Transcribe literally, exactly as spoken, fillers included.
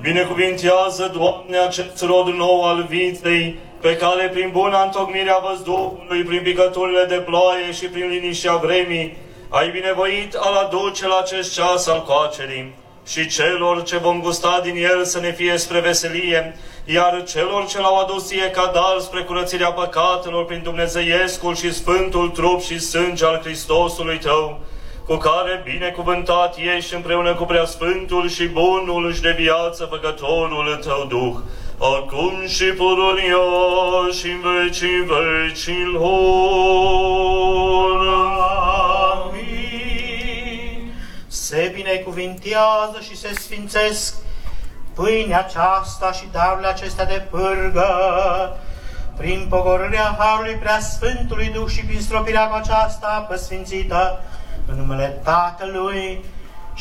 Binecuvintează, Doamne, acest rod nou al viței, pe care prin buna întocmirea văzduhului, prin picăturile de ploaie și prin liniștea vremii, ai binevoit a-l aduce la acest ceas al coacerii. Și celor ce vom gusta din el să ne fie spre veselie, iar celor ce l-au adus ție ca dar spre curățirea păcatelor prin Dumnezeiescul și Sfântul trup și sânge al Hristosului tău, cu care binecuvântat ești împreună cu Preasfântul și Bunul și de viață Făcătorul tău Duh, acum și pururia și în vecii vecilor. Amin. Se binecuvintează și se sfințesc pâinea aceasta și darurile acestea de pârgă, prin pogorârea Harului Preasfântului Duh și prin stropirea cu aceasta apă sfințită, în numele Tatălui